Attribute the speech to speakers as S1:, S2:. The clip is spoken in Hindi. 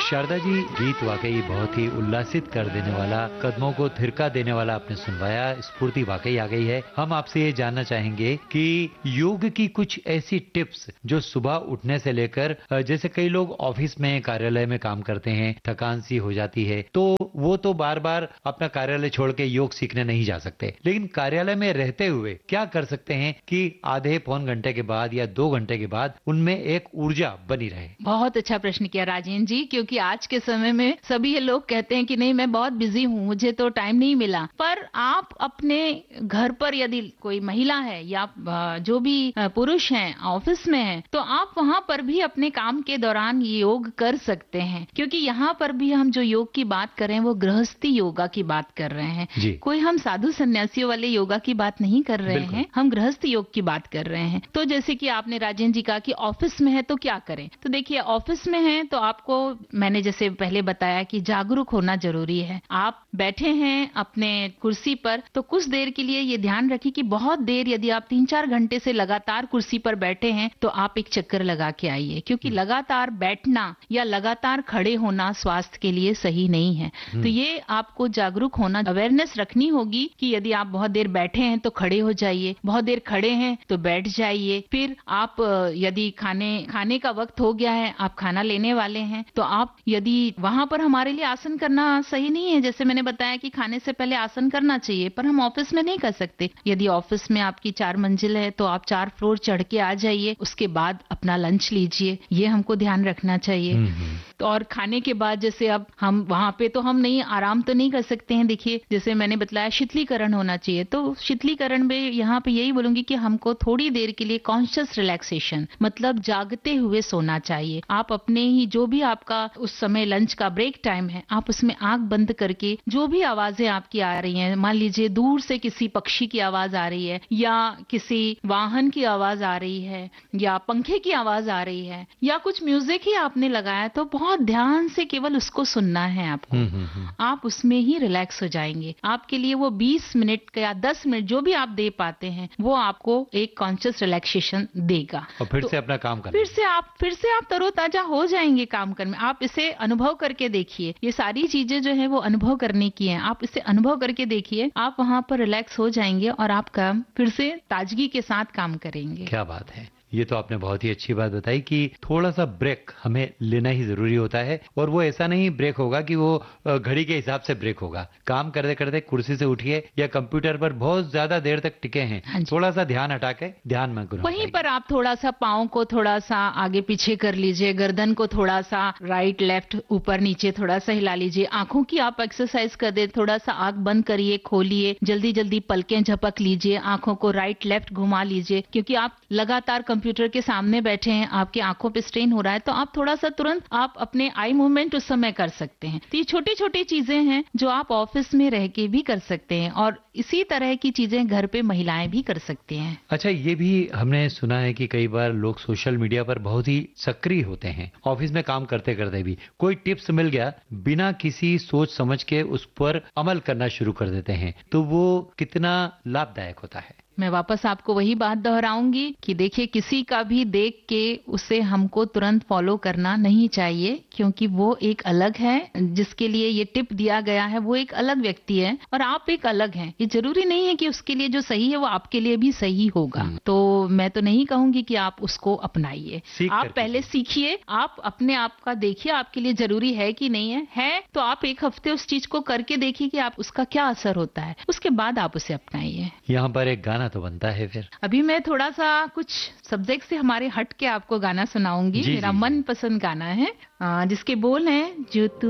S1: शारदा जी, गीत वाकई बहुत ही उल्लासित कर देने वाला, कदमों को थिरका देने वाला आपने सुनवाया। स्फूर्ति वाकई आ गई है। हम आपसे ये जानना चाहेंगे कि योग की कुछ ऐसी टिप्स जो सुबह उठने से लेकर, जैसे कई लोग ऑफिस में, कार्यालय में काम करते हैं, थकान सी हो जाती है, तो वो तो बार बार अपना कार्यालय छोड़ के योग सीखने नहीं जा सकते, लेकिन कार्यालय में रहते हुए क्या कर सकते हैं कि आधे पौन घंटे के बाद या 2 घंटे के बाद उनमें एक ऊर्जा बनी रहे?
S2: बहुत अच्छा प्रश्न किया राजेंद्र जी, क्योंकि आज के समय में सभी ये लोग कहते हैं कि नहीं, मैं बहुत बिजी हूँ, मुझे तो टाइम नहीं मिला। पर आप अपने घर पर, यदि कोई महिला है या जो भी पुरुष हैं ऑफिस में हैं, तो आप वहाँ पर भी अपने काम के दौरान योग कर सकते हैं। क्योंकि यहाँ पर भी हम जो योग की बात कर रहे हैं वो गृहस्थी योगा की बात कर रहे हैं। कोई हम साधु सन्यासियों वाले योगा की बात नहीं कर रहे हैं, हम गृहस्थ योग की बात कर रहे हैं। तो जैसे कि आपने राजेंद्र जी कहा कि ऑफिस में है तो क्या करें, तो देखिए ऑफिस में है तो आपको, मैंने जैसे पहले बताया कि जागरूक होना जरूरी है। आप बैठे हैं अपने कुर्सी पर तो कुछ देर के लिए ये ध्यान रखिए कि बहुत देर, यदि आप 3-4 घंटे से लगातार कुर्सी पर बैठे हैं तो आप एक चक्कर लगा के आइए, क्योंकि लगातार बैठना या लगातार खड़े होना स्वास्थ्य के लिए सही नहीं है। तो ये आपको जागरूक होना, अवेयरनेस रखनी होगी कि यदि आप बहुत देर बैठे हैं तो खड़े हो जाइए, बहुत देर खड़े हैं तो बैठ जाइए। फिर आप यदि खाने का वक्त हो गया है, आप खाना लेने वाले हैं, तो आप, यदि वहां पर हमारे लिए आसन करना सही नहीं है, जैसे मैंने बताया कि खाने से पहले आसन करना चाहिए, पर हम ऑफिस में नहीं कर सकते। यदि ऑफिस में आपकी 4 मंजिल है तो आप 4 फ्लोर चढ़ के आ जाइए, उसके बाद अपना लंच लीजिए, ये हमको ध्यान रखना चाहिए। तो और खाने के बाद, जैसे अब हम वहां पे तो हम नहीं, आराम तो नहीं कर सकते हैं। देखिए जैसे मैंने बताया शीतलीकरण होना चाहिए, तो शीतलीकरण में यहाँ पे यही बोलूंगी कि हमको थोड़ी देर के लिए कॉन्शियस रिलैक्सेशन, मतलब जागते हुए सोना चाहिए। आप अपने ही, जो भी आपका उस समय लंच का ब्रेक टाइम है, आप उसमें आंख बंद करके जो भी आवाजें आपकी आ रही हैं, मान लीजिए दूर से किसी पक्षी की आवाज आ रही है, या किसी वाहन की आवाज आ रही है, या पंखे की आवाज आ रही है, या कुछ म्यूजिक ही आपने लगाया, तो बहुत ध्यान से केवल उसको सुनना है आपको। आप उसमें ही रिलैक्स हो जाएंगे। आपके लिए वो 20 मिनट या 10 मिनट जो भी आप दे पाते हैं, वो आपको एक कॉन्शियस रिलैक्सेशन देगा।
S1: और फिर से अपना काम करना,
S2: फिर से आप तरोताजा हो जाएंगे काम करने। आप इसे अनुभव करके देखिए, ये सारी चीजें जो है वो अनुभव करने की हैं। आप इसे अनुभव करके देखिए, आप वहां पर रिलैक्स हो जाएंगे और आप काम फिर से ताजगी के साथ काम करेंगे।
S1: क्या बात है। ये तो आपने बहुत ही अच्छी बात बताई कि थोड़ा सा ब्रेक हमें लेना ही जरूरी होता है, और वो ऐसा नहीं ब्रेक होगा कि वो घड़ी के हिसाब से ब्रेक होगा। काम करते करते कुर्सी से उठिए या कंप्यूटर पर बहुत ज्यादा देर तक टिके हैं, थोड़ा सा ध्यान हटा के ध्यान में गुना,
S2: वहीं पर आप थोड़ा सा पाँव को थोड़ा सा आगे पीछे कर लीजिए, गर्दन को थोड़ा सा राइट लेफ्ट ऊपर नीचे थोड़ा सा हिला लीजिए। आंखों की आप एक्सरसाइज कर दे, थोड़ा सा आंख बंद करिए, खोलिए, जल्दी जल्दी पलकें झपक लीजिए, आंखों को राइट लेफ्ट घुमा लीजिए, क्योंकि आप लगातार कंप्यूटर के सामने बैठे हैं, आपकी आंखों पे स्ट्रेन हो रहा है, तो आप थोड़ा सा तुरंत आप अपने आई मूवमेंट उस समय कर सकते हैं। तो ये छोटी छोटी चीजें हैं जो आप ऑफिस में रह के भी कर सकते हैं, और इसी तरह की चीजें घर पे महिलाएं भी कर सकती हैं।
S1: अच्छा, ये भी हमने सुना है कि कई बार लोग सोशल मीडिया पर बहुत ही सक्रिय होते हैं, ऑफिस में काम करते करते भी कोई टिप्स मिल गया, बिना किसी सोच समझ के उस पर अमल करना शुरू कर देते हैं, तो वो कितना लाभदायक होता है?
S2: मैं वापस आपको वही बात दोहराऊंगी कि देखिए, किसी का भी देख के उसे हमको तुरंत फॉलो करना नहीं चाहिए, क्योंकि वो एक अलग है, जिसके लिए ये टिप दिया गया है वो एक अलग व्यक्ति है और आप एक अलग हैं। ये जरूरी नहीं है कि उसके लिए जो सही है वो आपके लिए भी सही होगा। तो मैं तो नहीं कहूंगी कि आप उसको अपनाइए, आप पहले सीखिए, आप अपने आप का देखिए आपके लिए जरूरी है कि नहीं है तो आप एक हफ्ते उस चीज को करके देखिए कि आप उसका क्या असर होता है, उसके बाद आप उसे अपनाइए।
S1: यहाँ पर एक गाना तो बनता है। फिर
S2: अभी मैं थोड़ा सा कुछ सब्जेक्ट से हमारे हट के आपको गाना सुनाऊंगी। मेरा मनपसंद गाना है, जिसके बोल हैं, जो तू